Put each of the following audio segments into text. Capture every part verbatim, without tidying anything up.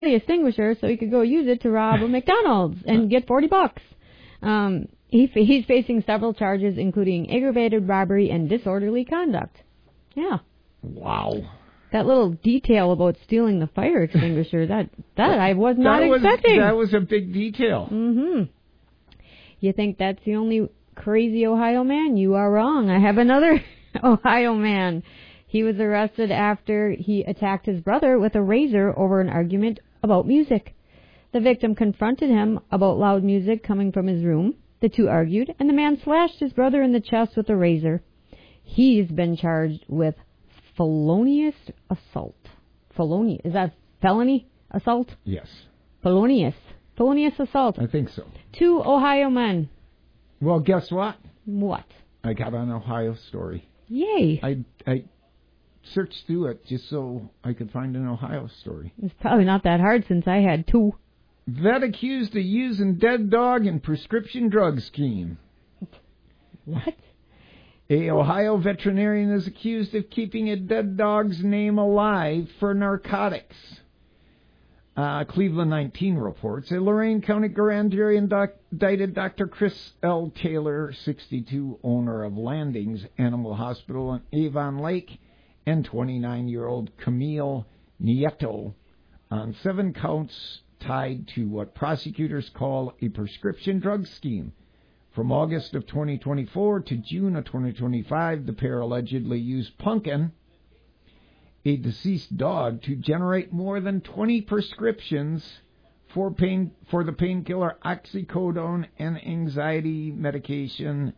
the extinguisher so he could go use it to rob a McDonald's and get forty bucks. Um, he, he's facing several charges, including aggravated robbery and disorderly conduct. Yeah. Wow. That little detail about stealing the fire extinguisher, that that I was not that was, expecting. That was a big detail. Mm-hmm. You think that's the only crazy Ohio man? You are wrong. I have another Ohio man. He was arrested after he attacked his brother with a razor over an argument about music. The victim confronted him about loud music coming from his room. The two argued, and the man slashed his brother in the chest with a razor. He's been charged with felonious assault. Felonious. Is that felony assault? Yes. Felonious. Felonious assault. I think so. Two Ohio men. Well, guess what? What? I got an Ohio story. Yay. I, I searched through it just so I could find an Ohio story. It's probably not that hard since I had two. Vet accused of using dead dog in prescription drug scheme. What? A Ohio veterinarian is accused of keeping a dead dog's name alive for narcotics. Uh, Cleveland nineteen reports a Lorain County grand jury indicted Doctor Chris L. Taylor, sixty-two, owner of Landings Animal Hospital in Avon Lake, and twenty-nine-year-old Camille Nieto on seven counts tied to what prosecutors call a prescription drug scheme. From August of twenty twenty-four to June of twenty twenty-five, the pair allegedly used Pumpkin, a deceased dog, to generate more than twenty prescriptions for pain for the painkiller oxycodone and anxiety medication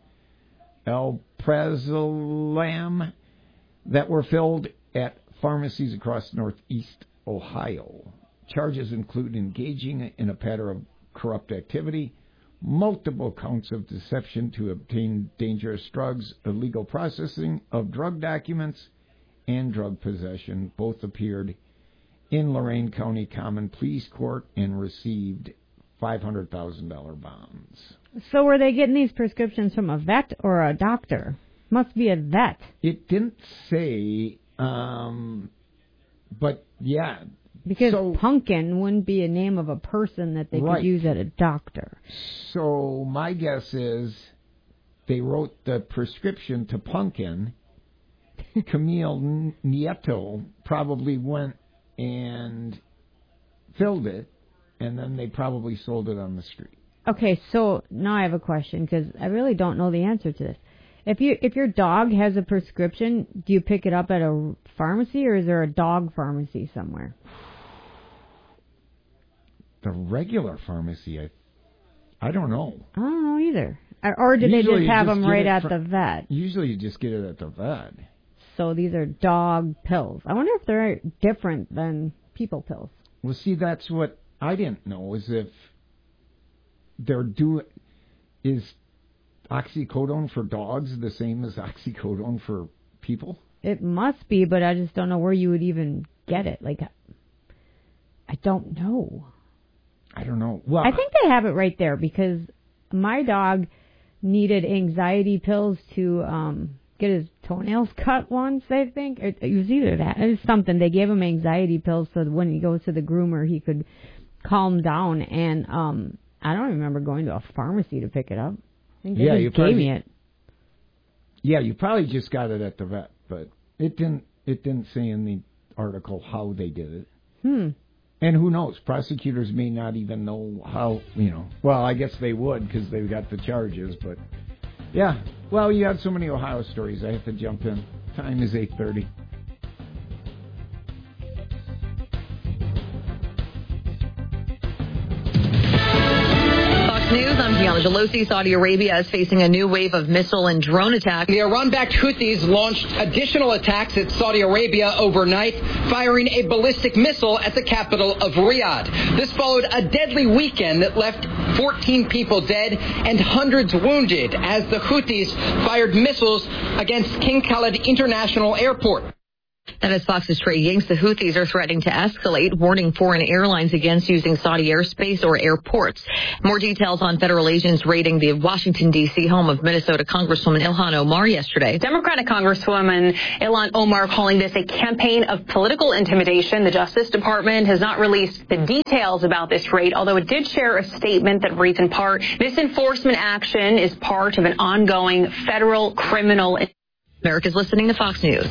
Alprazolam that were filled at pharmacies across northeast Ohio. Charges include engaging in a pattern of corrupt activity, multiple counts of deception to obtain dangerous drugs, illegal processing of drug documents, and drug possession. Both appeared in Lorain County Common Pleas Court and received five hundred thousand dollars bonds. So were they getting these prescriptions from a vet or a doctor? Must be a vet. It didn't say, um, but yeah. Because so, Pumpkin wouldn't be a name of a person that they right. could use at a doctor. So my guess is they wrote the prescription to Pumpkin. Camille Nieto probably went and filled it, and then they probably sold it on the street. Okay, so now I have a question, because I really don't know the answer to this. If you if your dog has a prescription, do you pick it up at a pharmacy, or is there a dog pharmacy somewhere? The regular pharmacy, I I don't know. I don't know either. Or, or do Usually they just have just them right at fr- the vet? Usually you just get it at the vet. So these are dog pills. I wonder if they're different than people pills. Well, see, that's what I didn't know, is if they're doing, is oxycodone for dogs the same as oxycodone for people? It must be, but I just don't know where you would even get it. Like, I don't know. I don't know. Well, I think they have it right there, because my dog needed anxiety pills to um, get his toenails cut once, I think. It, it was either that. It was something. They gave him anxiety pills so that when he goes to the groomer, he could calm down. And um, I don't remember going to a pharmacy to pick it up. I think they yeah, just you gave probably, me it. Yeah, you probably just got it at the vet, but it didn't. It didn't say in the article how they did it. Hmm. And who knows? Prosecutors may not even know how, you know. Well, I guess they would because they've got the charges. But, yeah. Well, you had so many Ohio stories. I have to jump in. Time is eight thirty. News, I'm Gianna Gelosi. Saudi Arabia is facing a new wave of missile and drone attacks. The Iran-backed Houthis launched additional attacks at Saudi Arabia overnight, firing a ballistic missile at the capital of Riyadh. This followed a deadly weekend that left fourteen people dead and hundreds wounded as the Houthis fired missiles against King Khalid International Airport. That is Fox's Trey Yingst. The Houthis are threatening to escalate, warning foreign airlines against using Saudi airspace or airports. More details on federal agents raiding the Washington, D C home of Minnesota Congresswoman Ilhan Omar yesterday. Democratic Congresswoman Ilhan Omar calling this a campaign of political intimidation. The Justice Department has not released the details about this raid, although it did share a statement that reads in part, this enforcement action is part of an ongoing federal criminal. America's listening to Fox News.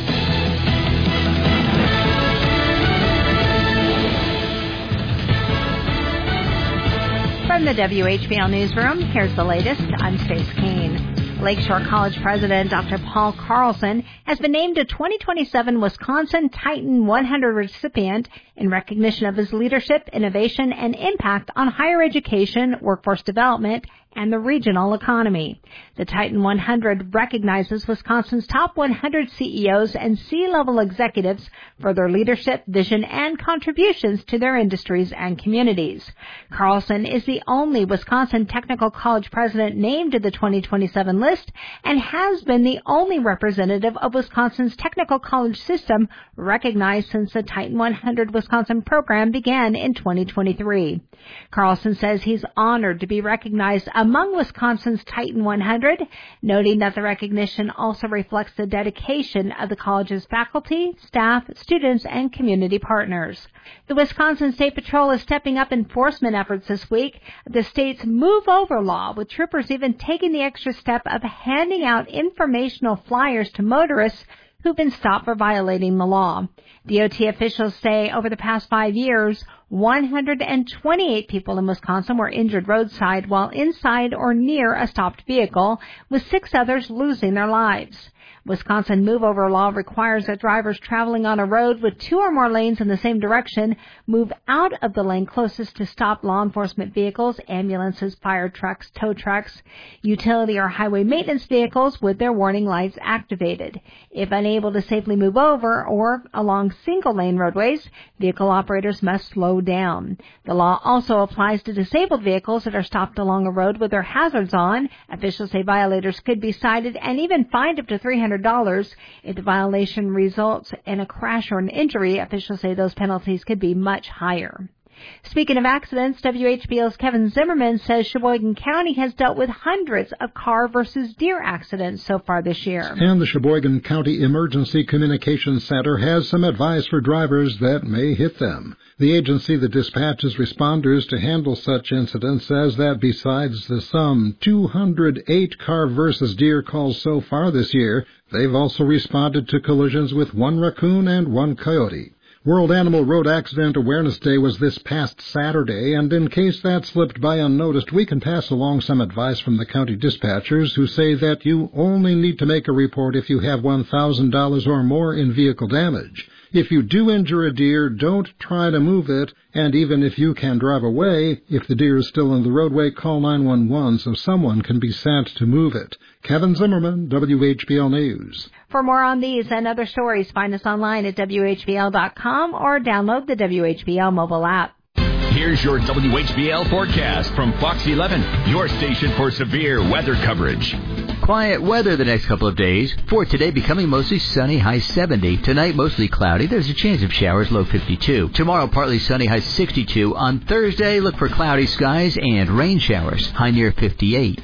From the W H B L Newsroom, here's the latest. I'm Stace Kane. Lakeshore College President Doctor Paul Carlson has been named a twenty twenty-seven Wisconsin Titan one hundred recipient in recognition of his leadership, innovation, and impact on higher education, workforce development, and the regional economy. The Titan one hundred recognizes Wisconsin's top one hundred C E Os and C-level executives for their leadership, vision, and contributions to their industries and communities. Carlson is the only Wisconsin Technical College president named to the twenty twenty-seven list and has been the only representative of Wisconsin's technical college system recognized since the Titan one hundred Wisconsin program began in twenty twenty-three. Carlson says he's honored to be recognized among Wisconsin's Titan one hundred, noting that the recognition also reflects the dedication of the college's faculty, staff, students, and community partners. The Wisconsin State Patrol is stepping up enforcement efforts this week. The state's Move Over law, with troopers even taking the extra step of handing out informational flyers to motorists who've been stopped for violating the law. D O T officials say over the past five years, one hundred twenty-eight people in Wisconsin were injured roadside while inside or near a stopped vehicle, with six others losing their lives. Wisconsin Move Over law requires that drivers traveling on a road with two or more lanes in the same direction move out of the lane closest to stopped law enforcement vehicles, ambulances, fire trucks, tow trucks, utility or highway maintenance vehicles with their warning lights activated. If unable to safely move over or along single-lane roadways, vehicle operators must slow down. The law also applies to disabled vehicles that are stopped along a road with their hazards on. Officials say violators could be cited and even fined up to three hundred dollars. If the violation results in a crash or an injury, officials say those penalties could be much higher. Speaking of accidents, W H B L's Kevin Zimmerman says Sheboygan County has dealt with hundreds of car versus deer accidents so far this year. And the Sheboygan County Emergency Communications Center has some advice for drivers that may hit them. The agency that dispatches responders to handle such incidents says that besides the some two hundred eight car versus deer calls so far this year, they've also responded to collisions with one raccoon and one coyote. World Animal Road Accident Awareness Day was this past Saturday, and in case that slipped by unnoticed, we can pass along some advice from the county dispatchers who say that you only need to make a report if you have one thousand dollars or more in vehicle damage. If you do injure a deer, don't try to move it, and even if you can drive away, if the deer is still in the roadway, call nine one one so someone can be sent to move it. Kevin Zimmerman, W H B L News. For more on these and other stories, find us online at W H B L dot com or download the W H B L mobile app. Here's your W H B L forecast from Fox eleven, your station for severe weather coverage. Quiet weather the next couple of days. For today, becoming mostly sunny, high seventy. Tonight, mostly cloudy. There's a chance of showers, low fifty-two. Tomorrow, partly sunny, high sixty-two. On Thursday, look for cloudy skies and rain showers, high near fifty-eight.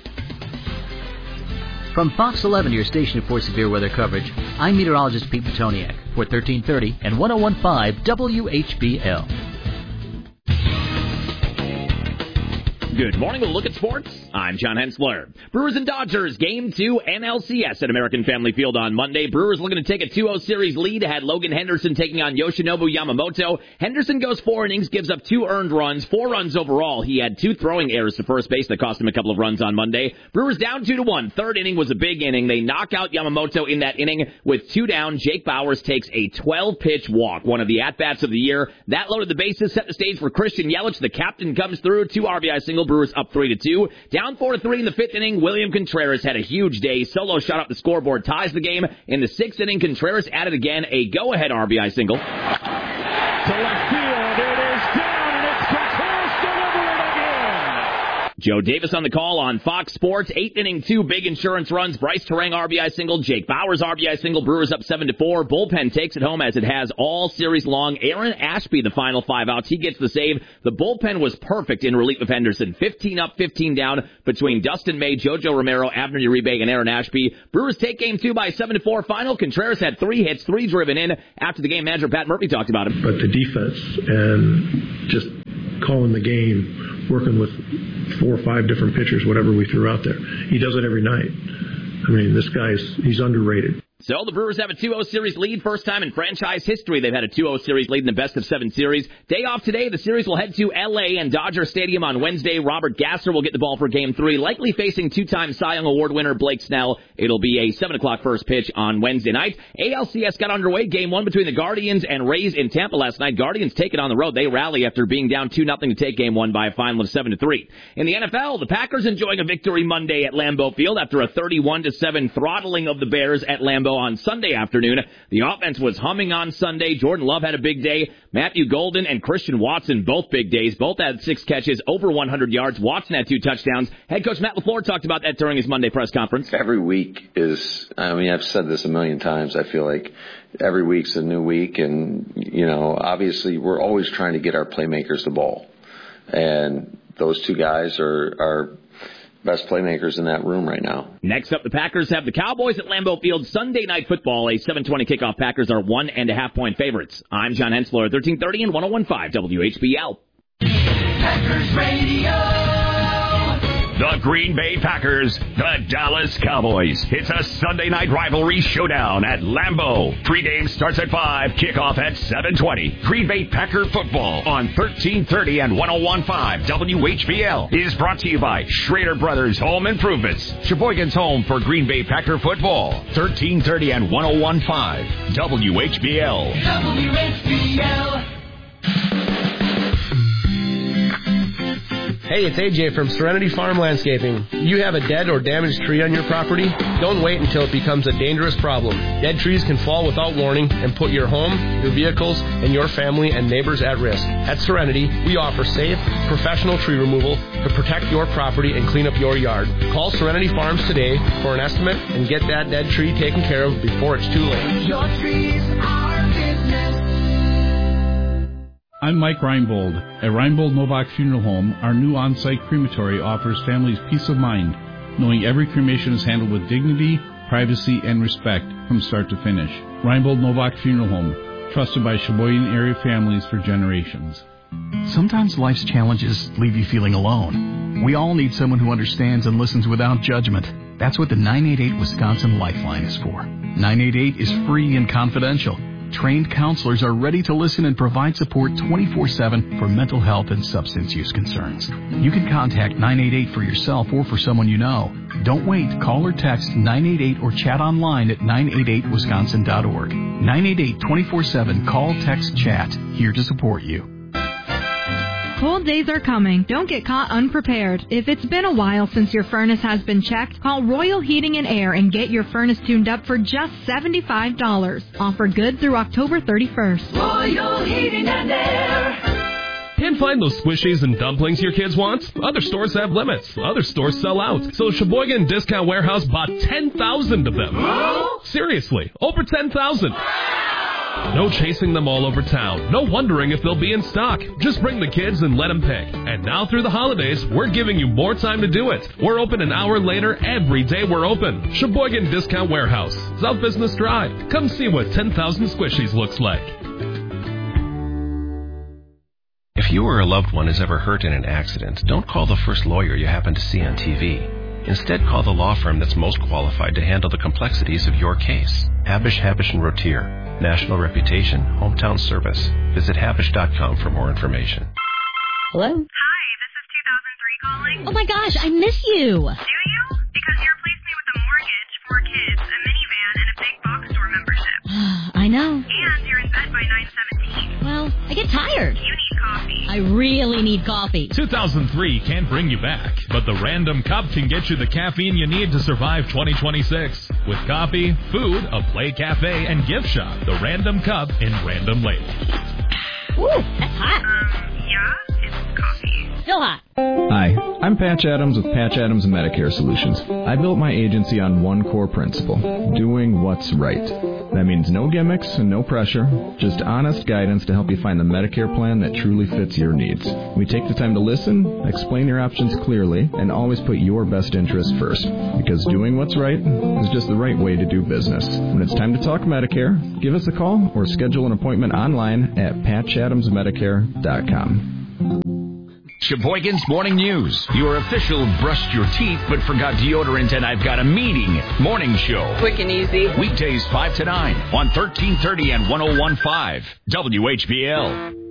From Fox eleven, your station for severe weather coverage, I'm meteorologist Pete Petoniak for thirteen thirty and one oh one point five W H B L. Good morning. A look at sports. I'm John Hensler. Brewers and Dodgers, Game two N L C S at American Family Field on Monday. Brewers looking to take a two oh series lead. Had Logan Henderson taking on Yoshinobu Yamamoto. Henderson goes four innings, gives up two earned runs, four runs overall. He had two throwing errors to first base that cost him a couple of runs on Monday. Brewers down two to one. Third inning was a big inning. They knock out Yamamoto in that inning with two down. Jake Bowers takes a twelve-pitch walk, one of the at-bats of the year. That loaded the bases, set the stage for Christian Yelich. The captain comes through, two R B I single. Brewers up three to two. Down four to three in the fifth inning. William Contreras had a huge day. Solo shot up the scoreboard, ties the game. In the sixth inning, Contreras added again a go-ahead R B I single. To left field, it is down, and it's Contreras delivering again. Joe Davis on the call on Fox Sports. Eighth inning, two big insurance runs. Bryce Terang R B I single. Jake Bauers R B I single. Brewers up seven to four. Bullpen takes it home as it has all series long. Aaron Ashby, the final five outs. He gets the save. The bullpen was perfect in relief of Henderson. fifteen up, fifteen down between Dustin May, Jojo Romero, Abner Uribe, and Aaron Ashby. Brewers take game two by seven to four final. Contreras had three hits, three driven in. After the game, manager Pat Murphy talked about him. But the defense and just calling the game, working with four or five different pitchers, whatever we threw out there. He does it every night. I mean, this guy's, he's underrated. So the Brewers have a two oh series lead. First time in franchise history they've had a two oh series lead in the best of seven series. Day off today. The series will head to L A and Dodger Stadium on Wednesday. Robert Gasser will get the ball for game three, likely facing two-time Cy Young Award winner Blake Snell. It'll be a seven o'clock first pitch on Wednesday night. A L C S got underway. Game one between the Guardians and Rays in Tampa last night. Guardians take it on the road. They rally after being down two nothing to take game one by a final of seven to three. In the N F L, the Packers enjoying a victory Monday at Lambeau Field after a thirty-one to seven throttling of the Bears at Lambeau on Sunday afternoon. The offense was humming on Sunday. Jordan Love had a big day. Matthew Golden and Christian Watson, both big days. Both had six catches, over one hundred yards. Watson had two touchdowns. Head coach Matt LaFleur talked about that during his Monday press conference. Every week is, I mean, I've said this a million times. I feel like every week's a new week. And, you know, obviously we're always trying to get our playmakers the ball. And those two guys are, are best playmakers in that room right now. Next up, the Packers have the Cowboys at Lambeau Field. Sunday Night Football, a seven twenty kickoff. Packers are one and a half point favorites. I'm John Hensler, thirteen thirty and ten fifteen W H B L. Packers Radio. The Green Bay Packers, the Dallas Cowboys. It's a Sunday night rivalry showdown at Lambeau. Pregame starts at five, kickoff at seven twenty. Green Bay Packer football on thirteen thirty and ten fifteen W H B L is brought to you by Schrader Brothers Home Improvements. Sheboygan's home for Green Bay Packer football. thirteen thirty and ten fifteen W H B L. W H B L. Hey, it's A J from Serenity Farm Landscaping. You have a dead or damaged tree on your property? Don't wait until it becomes a dangerous problem. Dead trees can fall without warning and put your home, your vehicles, and your family and neighbors at risk. At Serenity, we offer safe, professional tree removal to protect your property and clean up your yard. Call Serenity Farms today for an estimate and get that dead tree taken care of before it's too late. Your trees are business. I'm Mike Reinbold. At Reinbold Novak Funeral Home, our new on-site crematory offers families peace of mind, knowing every cremation is handled with dignity, privacy, and respect from start to finish. Reinbold Novak Funeral Home, trusted by Sheboygan area families for generations. Sometimes life's challenges leave you feeling alone. We all need someone who understands and listens without judgment. That's what the nine eight eight Wisconsin Lifeline is for. nine eight eight is free and confidential. Trained counselors are ready to listen and provide support twenty-four seven for mental health and substance use concerns. You can contact nine eight eight for yourself or for someone you know. Don't wait. Call or text nine eight eight or chat online at nine eight eight wisconsin dot org. nine eight eight, twenty-four seven. Call, text, chat. Here to support you. Cold days are coming. Don't get caught unprepared. If it's been a while since your furnace has been checked, call Royal Heating and Air and get your furnace tuned up for just seventy-five dollars. Offer good through October thirty-first. Royal Heating and Air. Can't find those squishies and dumplings your kids want? Other stores have limits. Other stores sell out. So Sheboygan Discount Warehouse bought ten thousand of them. Huh? Seriously, over ten thousand. No chasing them all over town. No wondering if they'll be in stock. Just bring the kids and let them pick. And now through the holidays, we're giving you more time to do it. We're open an hour later every day we're open. Sheboygan Discount Warehouse, South Business Drive. Come see what ten thousand squishies looks like. If you or a loved one is ever hurt in an accident, don't call the first lawyer you happen to see on T V. Instead, call the law firm that's most qualified to handle the complexities of your case. Habish, Habish and Rotier. National reputation, hometown service. Visit habish dot com for more information. Hello? Hi, this is two thousand three calling. Oh my gosh, I miss you. Do you? Because you replaced me with a mortgage, four kids, a minivan, and a big box store membership. I know. And you're in bed by nine seventeen. Well, I get tired. You need coffee. I really need coffee. two thousand three can't bring you back, but the Random Cup can get you the caffeine you need to survive twenty twenty-six. With coffee, food, a play cafe, and gift shop, the Random Cup in Random Lake. Woo, that's hot. Um, yeah, it's coffee. Still hot. Hi, I'm Patch Adams with Patch Adams Medicare Solutions. I built my agency on one core principle, doing what's right. That means no gimmicks and no pressure, just honest guidance to help you find the Medicare plan that truly fits your needs. We take the time to listen, explain your options clearly, and always put your best interest first. Because doing what's right is just the right way to do business. When it's time to talk Medicare, give us a call or schedule an appointment online at patch adams medicare dot com. Sheboygan's Morning News. Your official brushed your teeth but forgot deodorant and I've got a meeting morning show. Quick and easy. Weekdays five to nine on thirteen thirty and one oh one point five W H B L.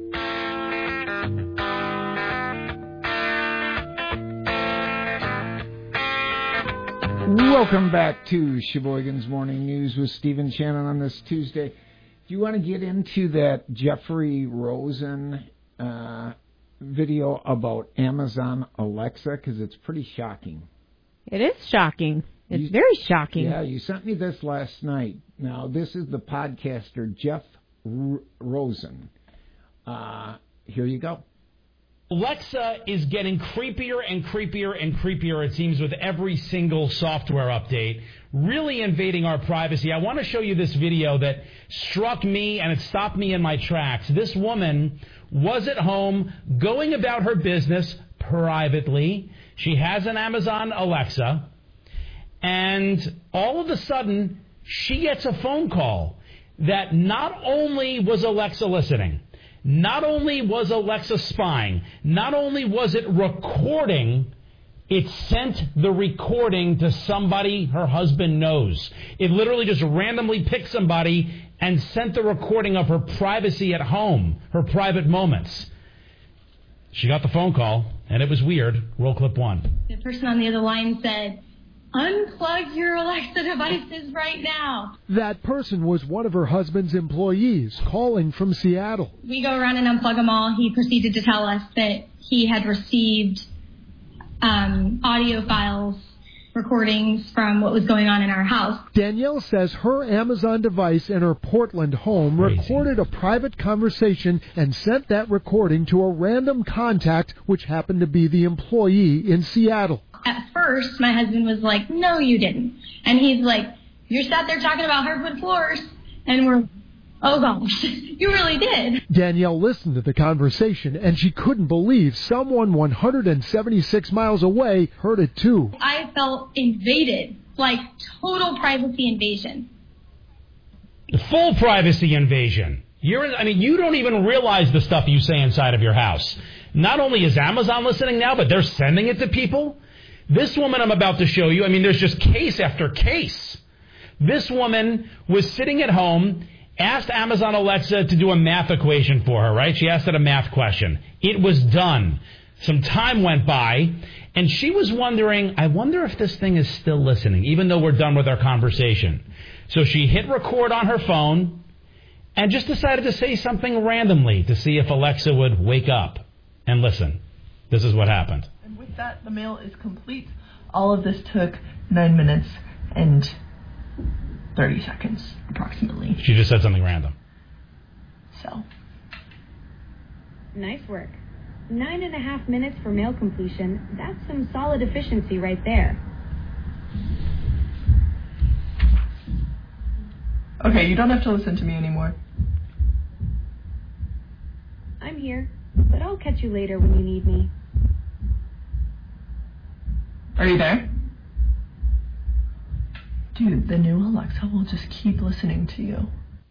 Welcome back to Sheboygan's Morning News with Stephen Shannon on this Tuesday. Do you want to get into that Jeffrey Rosen uh, video about Amazon Alexa? Because it's pretty shocking. It is shocking. It's You- very shocking. Yeah, you sent me this last night. Now, this is the podcaster Jeff R- Rosen. Uh, here you go. Alexa is getting creepier and creepier and creepier, it seems, with every single software update, really invading our privacy. I want to show you this video that struck me, and it stopped me in my tracks. This woman was at home going about her business privately. She has an Amazon Alexa, and all of a sudden, she gets a phone call that not only was Alexa listening, not only was Alexa spying, not only was it recording, it sent the recording to somebody her husband knows. It literally just randomly picked somebody and sent the recording of her privacy at home, her private moments. She got the phone call, and it was weird. Roll clip one. The person on the other line said, "Unplug your Alexa devices right now." That person was one of her husband's employees calling from Seattle. We go around and unplug them all. He proceeded to tell us that he had received um, audio files, recordings from what was going on in our house. Danielle says her Amazon device in her Portland home recorded a private conversation and sent that recording to a random contact, which happened to be the employee in Seattle. At first, my husband was like, "No, you didn't." And he's like, "You're sat there talking about hardwood floors." And we're, "Oh, gosh, you really did." Danielle listened to the conversation, and she couldn't believe someone one hundred seventy-six miles away heard it too. I felt invaded, like total privacy invasion. Full privacy invasion. You're, I mean, you don't even realize the stuff you say inside of your house. Not only is Amazon listening now, but they're sending it to people. This woman I'm about to show you, I mean, there's just case after case. This woman was sitting at home, asked Amazon Alexa to do a math equation for her, right? She asked it a math question. It was done. Some time went by, and she was wondering, I wonder if this thing is still listening, even though we're done with our conversation. So she hit record on her phone and just decided to say something randomly to see if Alexa would wake up and listen. This is what happened. And with that, the mail is complete. All of this took nine minutes and thirty seconds, approximately. She just said something random. So. Nice work. Nine and a half minutes for mail completion. That's some solid efficiency right there. Okay, you don't have to listen to me anymore. I'm here, but I'll catch you later when you need me. Are you there? Dude, the new Alexa will just keep listening to you.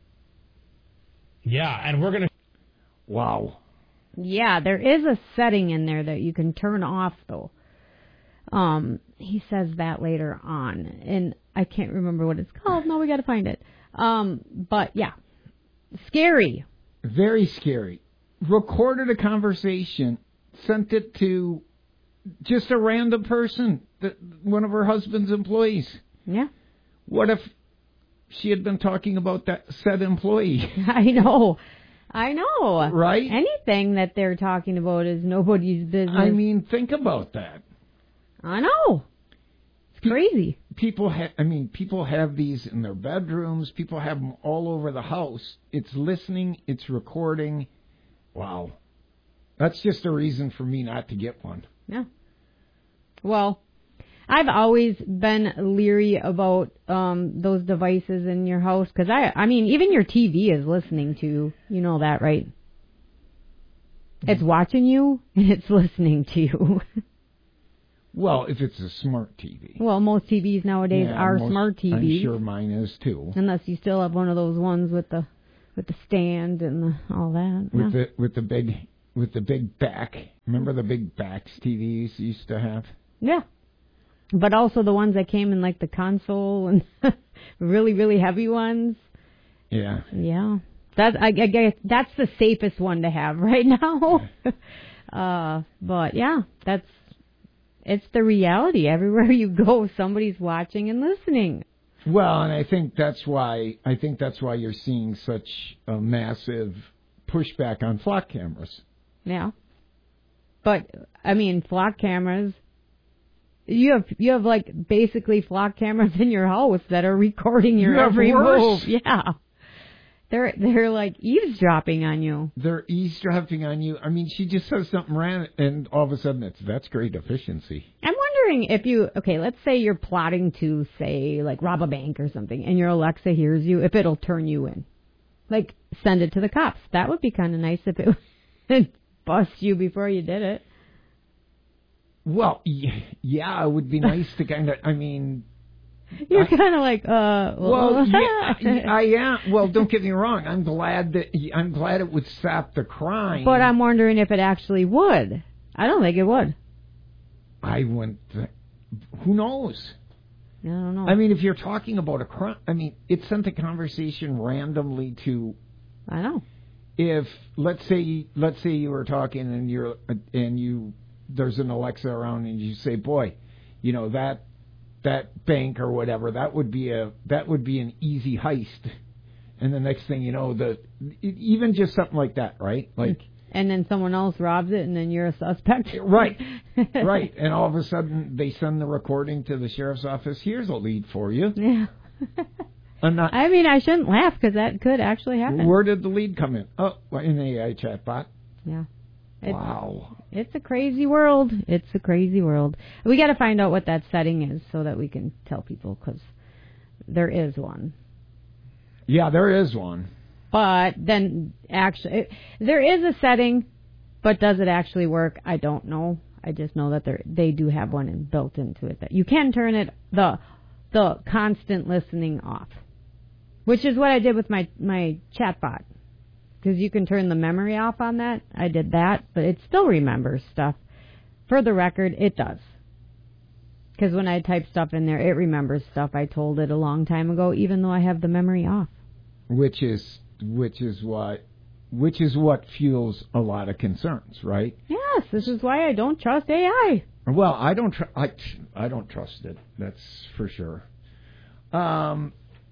Yeah, and we're going to... Wow. Yeah, there is a setting in there that you can turn off, though. Um, he says that later on, and I can't remember what it's called. No, we got to find it. Um, but yeah, scary. Very scary. Recorded a conversation, sent it to just a random person, that one of her husband's employees. Yeah. What if she had been talking about that said employee? I know. I know. Right? Anything that they're talking about is nobody's business. I mean, think about that. I know. It's crazy. People ha- I mean, people have these in their bedrooms. People have them all over the house. It's listening. It's recording. Wow. That's just a reason for me not to get one. Yeah. Well, I've always been leery about um those devices in your house because I, I mean, even your T V is listening to you. You know that, right? It's watching you and it's listening to you. Well, if it's a smart T V. Well, most T Vs nowadays Yeah, are most- smart T Vs. I'm sure mine is too. Unless you still have one of those ones with the with the stand and the, all that. With yeah. the with the big with the big back. Remember the big backs T Vs you used to have? Yeah. But also the ones that came in like the console and really, really heavy ones. Yeah. Yeah. That I, I guess that's the safest one to have right now. uh, but yeah, that's it's the reality. Everywhere you go, somebody's watching and listening. Well, and I think that's why I think that's why you're seeing such a massive pushback on flock cameras. Yeah. But I mean, flock cameras. You have you have like basically flock cameras in your house that are recording your You have every worse. move. Yeah. They're they're like eavesdropping on you. They're eavesdropping on you. I mean, she just says something random, and all of a sudden it's that's great efficiency. I'm wondering if you okay, let's say you're plotting to say like rob a bank or something, and your Alexa hears you, if it'll turn you in, like send it to the cops. That would be kind of nice if it would bust you before you did it. Well, y- yeah, it would be nice to kind of. I mean. You're kind of like, uh. Well, yeah, I am. Well, don't get me wrong. I'm glad that I'm glad it would stop the crime. But I'm wondering if it actually would. I don't think it would. I wouldn't. Who knows? I don't know. I mean, if you're talking about a crime, I mean, it sent the conversation randomly to. I know. If let's say let's say you were talking and you're and you there's an Alexa around and you say, boy, you know that. that bank or whatever, that would be a that would be an easy heist. And the next thing you know, the even just something like that, right? Like, and then someone else robs it, and then you're a suspect. Right, right. And all of a sudden, they send the recording to the sheriff's office. Here's a lead for you. Yeah. I'm not, I mean, I shouldn't laugh because that could actually happen. Where did the lead come in? Oh, in the A I chatbot. Yeah. It's, wow. It's a crazy world. It's a crazy world. We got to find out what that setting is so that we can tell people, because there is one. Yeah, there is one. But then actually, there is a setting, but does it actually work? I don't know. I just know that they they do have one in, built into it that you can turn it the the constant listening off, which is what I did with my my chatbot. Because you can turn the memory off on that. I did that, but it still remembers stuff. For the record, it does. Because when I type stuff in there, it remembers stuff I told it a long time ago, even though I have the memory off. Which is which is what which is what fuels a lot of concerns, right? Yes, this is why I don't trust A I. Well, I don't tr- I I don't trust it. That's for sure. Um.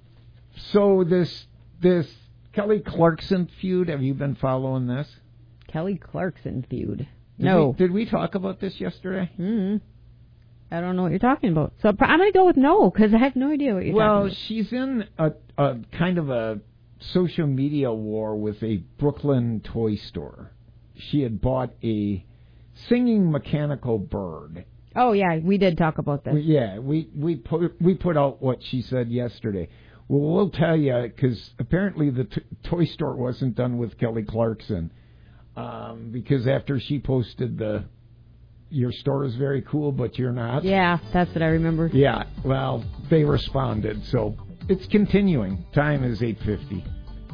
So this this. Kelly Clarkson feud, have you been following this? Kelly Clarkson feud? Did No. We, did we talk about this yesterday? Mm-hmm. I don't know what you're talking about. So I'm going to go with no, because I have no idea what you're well, talking about. Well, she's in a, a kind of a social media war with a Brooklyn toy store. She had bought a singing mechanical bird. Oh, yeah, we did talk about this. Yeah, we, we, put, we put out what she said yesterday. Well, we'll tell you, because apparently the t- toy store wasn't done with Kelly Clarkson. Um, because after she posted the, your store is very cool, but you're not. Yeah, that's what I remember. Yeah, well, they responded. So it's continuing. Time is eight fifty.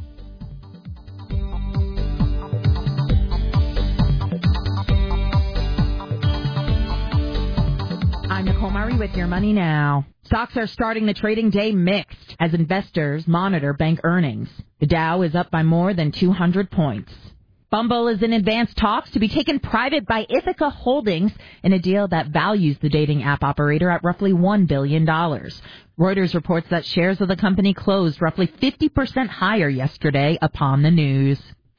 I'm Nicole Murray with Your Money Now. Stocks are starting the trading day mixed as investors monitor bank earnings. The Dow is up by more than two hundred points. Bumble is in advanced talks to be taken private by Ithaca Holdings in a deal that values the dating app operator at roughly one billion dollars. Reuters reports that shares of the company closed roughly fifty percent higher yesterday upon the news.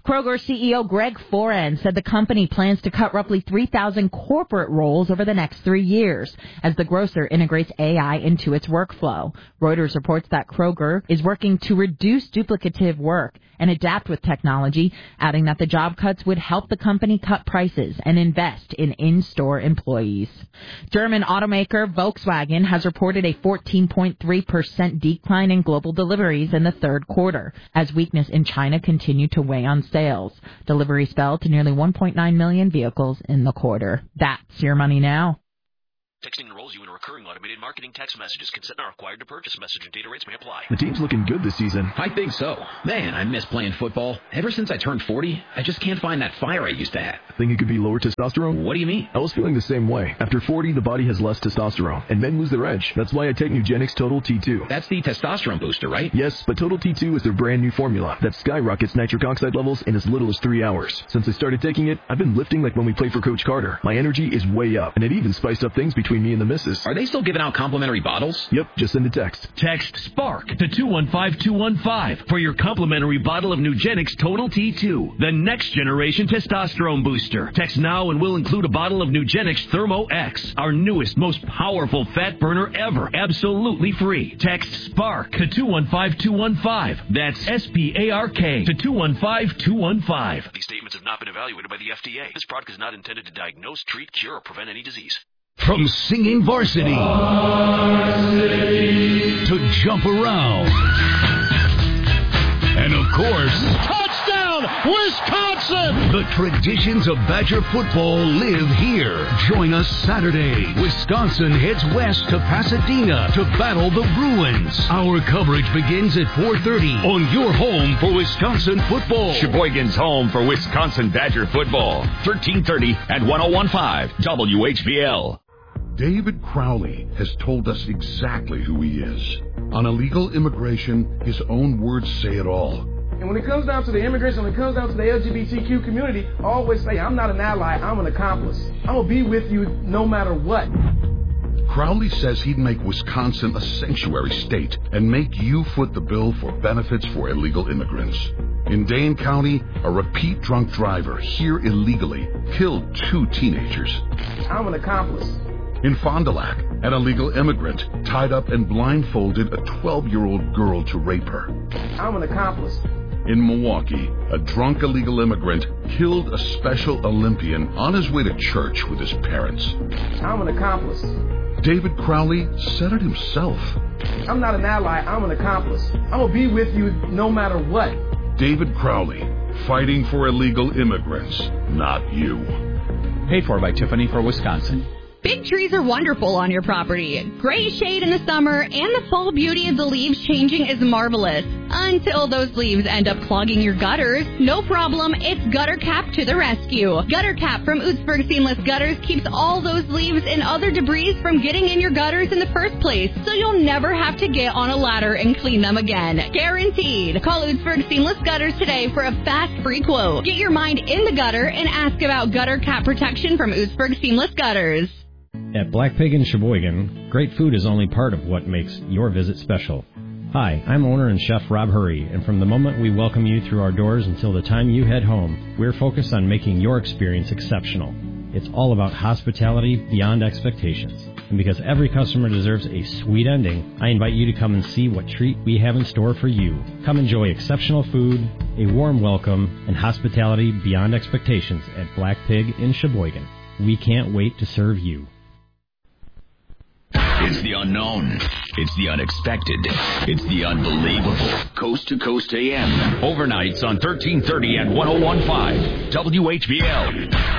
Kroger C E O Greg Foran said the company plans to cut roughly three thousand corporate roles over the next three years as the grocer integrates A I into its workflow. Reuters reports that Kroger is working to reduce duplicative work and adapt with technology, adding that the job cuts would help the company cut prices and invest in in-store employees. German automaker Volkswagen has reported a fourteen point three percent decline in global deliveries in the third quarter, as weakness in China continued to weigh on sales. Deliveries fell to nearly one point nine million vehicles in the quarter. That's your money now. Texting enrolls you in a recurring automated marketing text messages. Consent not required to purchase. Message and data rates may apply. The team's looking good this season. I think so. Man, I miss playing football. Ever since I turned forty, I just can't find that fire I used to have. Think it could be lower testosterone? What do you mean? I was feeling the same way. After forty, the body has less testosterone, and men lose their edge. That's why I take Nugenix Total T two. That's the testosterone booster, right? Yes, but Total T two is their brand new formula that skyrockets nitric oxide levels in as little as three hours. Since I started taking it, I've been lifting like when we played for Coach Carter. My energy is way up, and it even spiced up things between me and the missus. Are they still giving out complimentary bottles? Yep, just send a text. Text SPARK to two one five two one five for your complimentary bottle of Nugenix Total T two, the next generation testosterone booster. Text now and we'll include a bottle of Nugenix Thermo X, our newest, most powerful fat burner ever, absolutely free. Text SPARK to two one five two one five. That's S P A R K to two one five two one five. These statements have not been evaluated by the F D A. This product is not intended to diagnose, treat, cure, or prevent any disease. From singing varsity, varsity to jump around, and of course, touchdown, Wisconsin! The traditions of Badger football live here. Join us Saturday. Wisconsin heads west to Pasadena to battle the Bruins. Our coverage begins at four thirty on your home for Wisconsin football. Sheboygan's home for Wisconsin Badger football. thirteen thirty at one oh one point five W H V L. David Crowley has told us exactly who he is. On illegal immigration, his own words say it all. And when it comes down to the immigration, when it comes down to the L G B T Q community, I always say, I'm not an ally, I'm an accomplice. I'm going to be with you no matter what. Crowley says he'd make Wisconsin a sanctuary state and make you foot the bill for benefits for illegal immigrants. In Dane County, a repeat drunk driver here illegally killed two teenagers. I'm an accomplice. In Fond du Lac, an illegal immigrant tied up and blindfolded a twelve-year-old girl to rape her. I'm an accomplice. In Milwaukee, a drunk illegal immigrant killed a Special Olympian on his way to church with his parents. I'm an accomplice. David Crowley said it himself. I'm not an ally, I'm an accomplice. I'm going to be with you no matter what. David Crowley, fighting for illegal immigrants, not you. Paid for by Tiffany for Wisconsin. Big trees are wonderful on your property. Great shade in the summer, and the fall beauty of the leaves changing is marvelous. Until those leaves end up clogging your gutters. No problem, it's Gutter Cap to the rescue. Gutter Cap from Ootsburg Seamless Gutters keeps all those leaves and other debris from getting in your gutters in the first place, so you'll never have to get on a ladder and clean them again. Guaranteed. Call Ootsburg Seamless Gutters today for a fast free quote. Get your mind in the gutter and ask about Gutter Cap protection from Ootsburg Seamless Gutters. At Black Pig in Sheboygan, great food is only part of what makes your visit special. Hi, I'm owner and chef Rob Hurry, and from the moment we welcome you through our doors until the time you head home, we're focused on making your experience exceptional. It's all about hospitality beyond expectations. And because every customer deserves a sweet ending, I invite you to come and see what treat we have in store for you. Come enjoy exceptional food, a warm welcome, and hospitality beyond expectations at Black Pig in Sheboygan. We can't wait to serve you. It's the unknown. It's the unexpected. It's the unbelievable. Coast to Coast A M. Overnights on thirteen thirty and one oh one point five W H V L.